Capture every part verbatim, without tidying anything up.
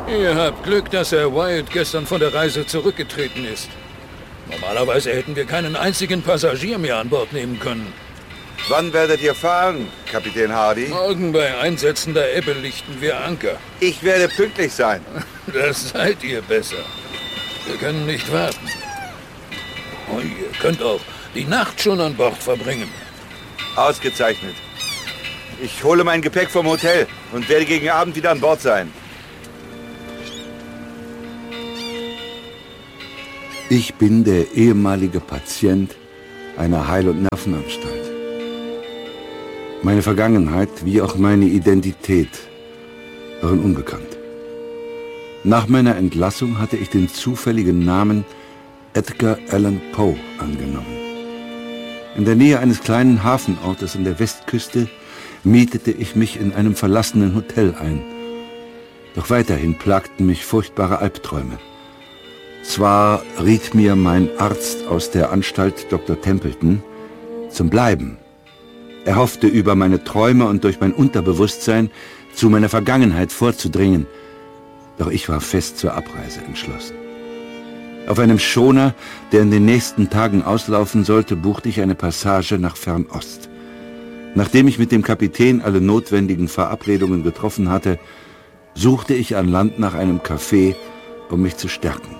Ihr habt Glück, dass Herr Wyatt gestern von der Reise zurückgetreten ist. Normalerweise hätten wir keinen einzigen Passagier mehr an Bord nehmen können. Wann werdet ihr fahren, Kapitän Hardy? Morgen bei Einsetzen der Ebbe lichten wir Anker. Ich werde pünktlich sein. Das seid ihr besser. Wir können nicht warten. Und ihr könnt auch die Nacht schon an Bord verbringen. Ausgezeichnet. Ich hole mein Gepäck vom Hotel und werde gegen Abend wieder an Bord sein. Ich bin der ehemalige Patient einer Heil- und Nervenanstalt. Meine Vergangenheit wie auch meine Identität waren unbekannt. Nach meiner Entlassung hatte ich den zufälligen Namen Edgar Allan Poe angenommen. In der Nähe eines kleinen Hafenortes an der Westküste mietete ich mich in einem verlassenen Hotel ein. Doch weiterhin plagten mich furchtbare Albträume. Zwar riet mir mein Arzt aus der Anstalt, Doktor Templeton, zum Bleiben. Er hoffte, über meine Träume und durch mein Unterbewusstsein zu meiner Vergangenheit vorzudringen. Doch ich war fest zur Abreise entschlossen. Auf einem Schoner, der in den nächsten Tagen auslaufen sollte, buchte ich eine Passage nach Fernost. Nachdem ich mit dem Kapitän alle notwendigen Verabredungen getroffen hatte, suchte ich an Land nach einem Café, um mich zu stärken.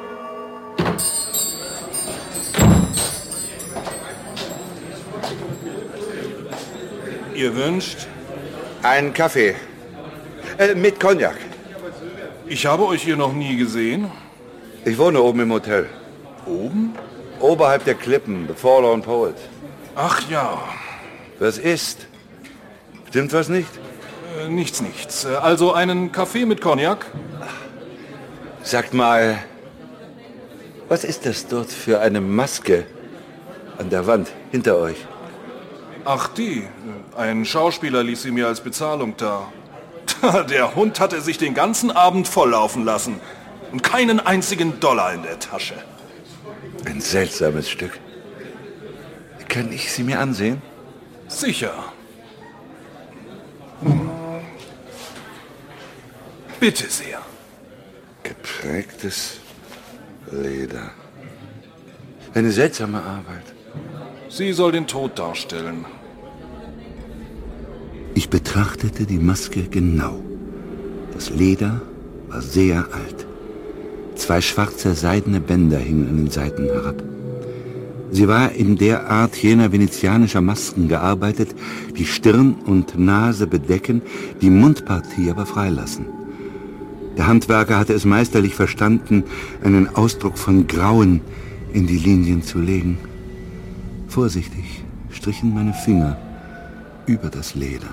Ihr wünscht? Einen Kaffee. Äh, mit Cognac. Ich habe euch hier noch nie gesehen. Ich wohne oben im Hotel. Oben? Oberhalb der Klippen, The Forlorn Poet. Ach ja. Was ist? Stimmt was nicht? Äh, nichts, nichts. Also einen Kaffee mit Cognac? Sagt mal, was ist das dort für eine Maske an der Wand hinter euch? Ach die, ein Schauspieler ließ sie mir als Bezahlung da. Der Hund hatte sich den ganzen Abend volllaufen lassen und keinen einzigen Dollar in der Tasche. Ein seltsames Stück. Kann ich sie mir ansehen? Sicher. Hm. Bitte sehr. Geprägtes Leder. Eine seltsame Arbeit. Sie soll den Tod darstellen. Ich betrachtete die Maske genau. Das Leder war sehr alt. Zwei schwarze seidene Bänder hingen an den Seiten herab. Sie war in der Art jener venezianischer Masken gearbeitet, die Stirn und Nase bedecken, die Mundpartie aber freilassen. Der Handwerker hatte es meisterlich verstanden, einen Ausdruck von Grauen in die Linien zu legen. Vorsichtig strichen meine Finger über das Leder.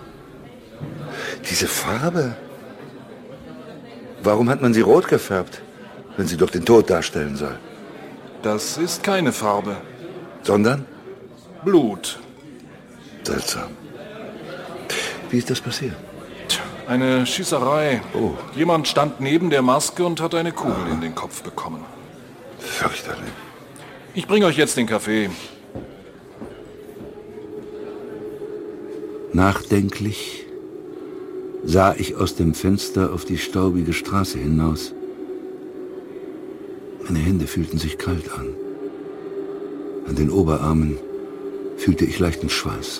Diese Farbe? Warum hat man sie rot gefärbt, wenn sie doch den Tod darstellen soll? Das ist keine Farbe. Sondern? Blut. Seltsam. Wie ist das passiert? Eine Schießerei. Oh. Jemand stand neben der Maske und hat eine Kugel ah. in den Kopf bekommen. Fürchterlich. Ich bringe euch jetzt den Kaffee. Nachdenklich sah ich aus dem Fenster auf die staubige Straße hinaus. Meine Hände fühlten sich kalt an. An den Oberarmen fühlte ich leichten Schweiß.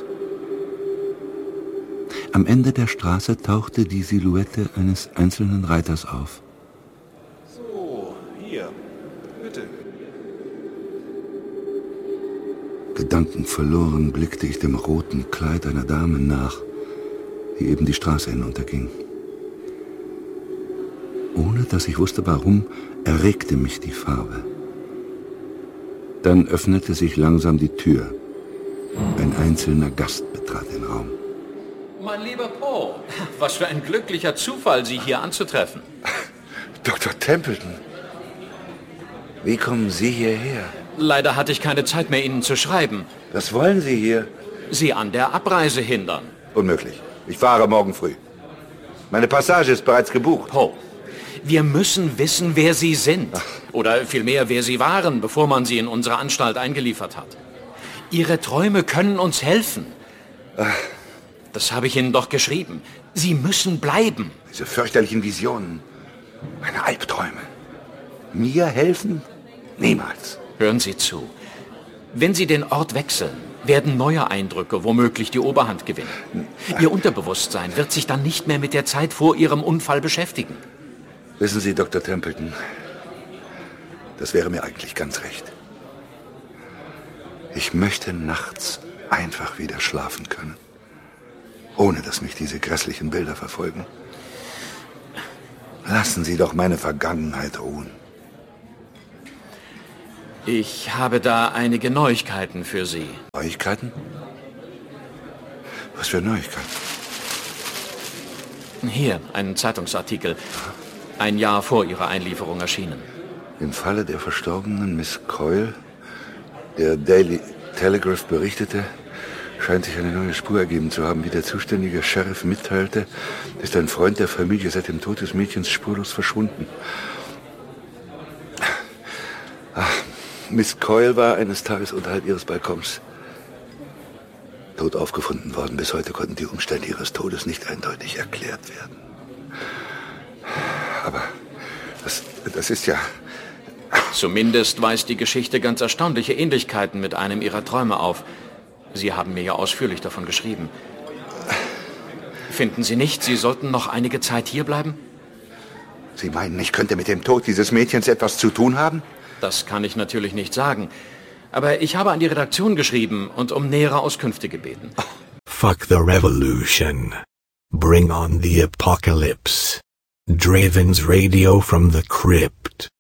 Am Ende der Straße tauchte die Silhouette eines einzelnen Reiters auf. So, hier, bitte. Gedankenverloren blickte ich dem roten Kleid einer Dame nach, die eben die Straße hinunterging. Ohne dass ich wusste warum, erregte mich die Farbe. Dann öffnete sich langsam die Tür. Ein einzelner Gast betrat den Raum. Mein lieber Poe, was für ein glücklicher Zufall, Sie hier anzutreffen. Doktor Templeton, wie kommen Sie hierher? Leider hatte ich keine Zeit mehr, Ihnen zu schreiben. Was wollen Sie hier? Sie an der Abreise hindern. Unmöglich. Ich fahre morgen früh. Meine Passage ist bereits gebucht. Poe, wir müssen wissen, wer Sie sind. Ach. Oder vielmehr, wer Sie waren, bevor man Sie in unsere Anstalt eingeliefert hat. Ihre Träume können uns helfen. Ach. Das habe ich Ihnen doch geschrieben. Sie müssen bleiben. Diese fürchterlichen Visionen. Meine Albträume. Mir helfen? Niemals. Hören Sie zu. Wenn Sie den Ort wechseln, werden neue Eindrücke womöglich die Oberhand gewinnen. Ihr Unterbewusstsein wird sich dann nicht mehr mit der Zeit vor Ihrem Unfall beschäftigen. Wissen Sie, Doktor Templeton, das wäre mir eigentlich ganz recht. Ich möchte nachts einfach wieder schlafen können, ohne dass mich diese grässlichen Bilder verfolgen. Lassen Sie doch meine Vergangenheit ruhen. Ich habe da einige Neuigkeiten für Sie. Neuigkeiten? Was für Neuigkeiten? Hier, ein Zeitungsartikel. Ein Jahr vor Ihrer Einlieferung erschienen. Im Falle der verstorbenen Miss Coyle, der Daily Telegraph berichtete, scheint sich eine neue Spur ergeben zu haben. Wie der zuständige Sheriff mitteilte, ist ein Freund der Familie seit dem Tod des Mädchens spurlos verschwunden. Ach, Miss Coyle war eines Tages unterhalb ihres Balkons tot aufgefunden worden. Bis heute konnten die Umstände ihres Todes nicht eindeutig erklärt werden. Aber das, das ist ja... Zumindest weist die Geschichte ganz erstaunliche Ähnlichkeiten mit einem Ihrer Träume auf. Sie haben mir ja ausführlich davon geschrieben. Finden Sie nicht, Sie sollten noch einige Zeit hierbleiben? Sie meinen, ich könnte mit dem Tod dieses Mädchens etwas zu tun haben? Das kann ich natürlich nicht sagen. Aber ich habe an die Redaktion geschrieben und um nähere Auskünfte gebeten. Fuck the revolution. Bring on the apocalypse. Draven's Radio from the Crypt.